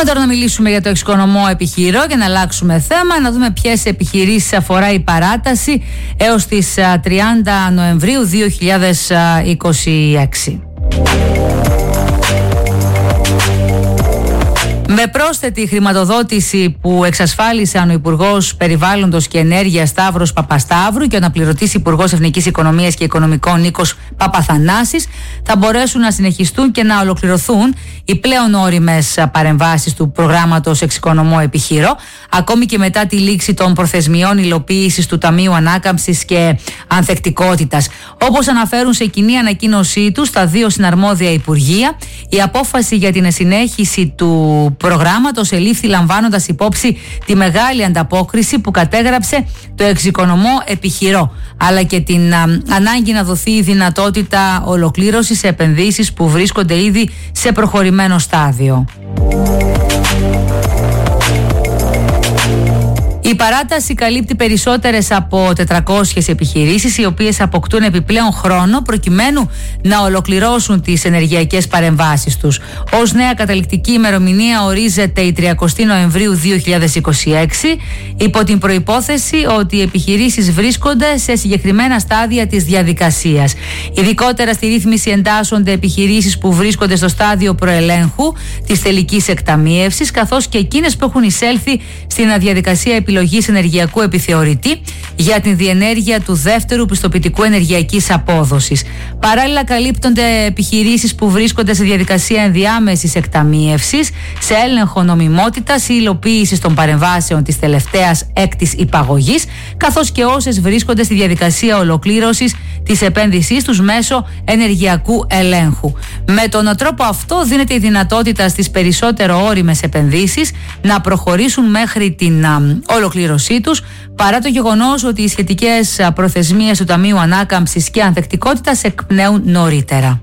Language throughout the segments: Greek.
Τώρα να μιλήσουμε για το εξοικονομώ επιχειρώ και να αλλάξουμε θέμα, να δούμε ποιες επιχειρήσεις αφορά η παράταση έως τις 30 Νοεμβρίου 2026. Με πρόσθετη χρηματοδότηση που εξασφάλισαν ο Υπουργός Περιβάλλοντος και Ενέργειας Σταύρος Παπασταύρου και ο αναπληρωτής Υπουργός Εθνικής Οικονομίας και Οικονομικών Νίκος Παπαθανάσης, θα μπορέσουν να συνεχιστούν και να ολοκληρωθούν οι πλέον όριμες παρεμβάσεις του προγράμματος Εξοικονομώ επιχειρώ, ακόμη και μετά τη λήξη των προθεσμιών υλοποίησης του Ταμείου Ανάκαμψης και Ανθεκτικότητας. Όπως αναφέρουν σε κοινή ανακοίνωσή τους τα δύο συναρμόδια υπουργεία, η απόφαση για την συνέχιση του προγράμματος ελήφθη λαμβάνοντας υπόψη τη μεγάλη ανταπόκριση που κατέγραψε το Εξοικονομώ επιχειρώ, αλλά και την ανάγκη να δοθεί η δυνατότητα ολοκλήρωσης σε επενδύσεις που βρίσκονται ήδη σε προχωρημένο στάδιο. Η παράταση καλύπτει περισσότερες από 400 επιχειρήσεις, οι οποίες αποκτούν επιπλέον χρόνο προκειμένου να ολοκληρώσουν τις ενεργειακές παρεμβάσεις τους. Ως νέα καταληκτική ημερομηνία ορίζεται η 30 Νοεμβρίου 2026, υπό την προϋπόθεση ότι οι επιχειρήσεις βρίσκονται σε συγκεκριμένα στάδια της διαδικασίας. Ειδικότερα στη ρύθμιση εντάσσονται επιχειρήσεις που βρίσκονται στο στάδιο προελέγχου της τελικής εκταμίευσης, καθώς και εκείνες που έχουν εισέλθει στην διαδικασία επιλογής ενεργειακού επιθεωρητή για την διενέργεια του δεύτερου πιστοποιητικού ενεργειακής απόδοσης. Παράλληλα, καλύπτονται επιχειρήσεις που βρίσκονται σε διαδικασία ενδιάμεσης εκταμίευσης, σε έλεγχο νομιμότητας ή υλοποίησης των παρεμβάσεων της τελευταίας έκτης υπαγωγής, καθώς και όσες βρίσκονται στη διαδικασία ολοκλήρωσης της επένδυσής τους μέσω ενεργειακού ελέγχου. Με τον τρόπο αυτό δίνεται η δυνατότητα στις περισσότερο όριμες επενδύσεις να προχωρήσουν μέχρι την ολοκλήρωσή τους, παρά το γεγονός ότι οι σχετικές προθεσμίες του Ταμείου Ανάκαμψης και Ανθεκτικότητας εκπνέουν νωρίτερα.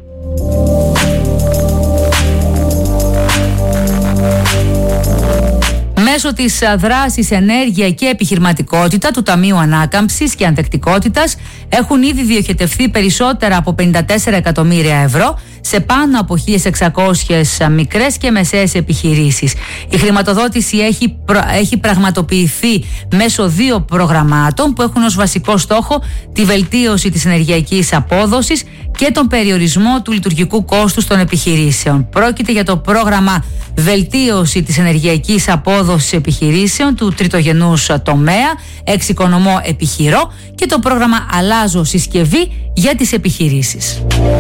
Μέσω της δράσης ενέργεια και επιχειρηματικότητα του Ταμείου Ανάκαμψης και Ανθεκτικότητας έχουν ήδη διοχετευθεί περισσότερα από 54 εκατομμύρια ευρώ σε πάνω από 1.600 μικρές και μεσαίες επιχειρήσεις. Η χρηματοδότηση έχει πραγματοποιηθεί μέσω δύο προγραμμάτων που έχουν ως βασικό στόχο τη βελτίωση της ενεργειακής απόδοσης και τον περιορισμό του λειτουργικού κόστους των επιχειρήσεων. Πρόκειται για το πρόγραμμα Βελτίωση της ενεργειακής απόδοσης επιχειρήσεων του τριτογενούς τομέα Εξοικονομώ επιχειρώ και το πρόγραμμα Αλλάζω συσκευή για τις επιχειρήσεις.